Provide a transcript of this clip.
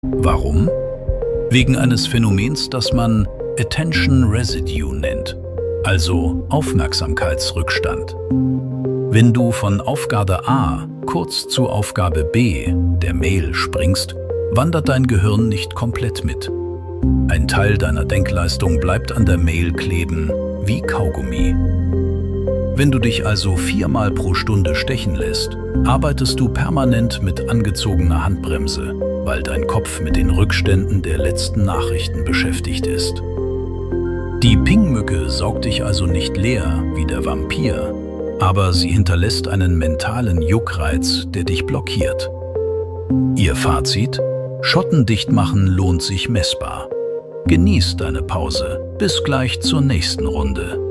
Warum? Wegen eines Phänomens, das man Attention Residue nennt, also Aufmerksamkeitsrückstand. Wenn du von Aufgabe A kurz zu Aufgabe B, der Mail, springst, wandert dein Gehirn nicht komplett mit. Ein Teil deiner Denkleistung bleibt an der Mail kleben, wie Kaugummi. Wenn du dich also 4-mal pro Stunde stechen lässt, arbeitest du permanent mit angezogener Handbremse, weil dein Kopf mit den Rückständen der letzten Nachrichten beschäftigt ist. Die Pingmücke saugt dich also nicht leer wie der Vampir, aber sie hinterlässt einen mentalen Juckreiz, der dich blockiert. Ihr Fazit? Schotten dicht machen lohnt sich messbar. Genieß deine Pause. Bis gleich zur nächsten Runde.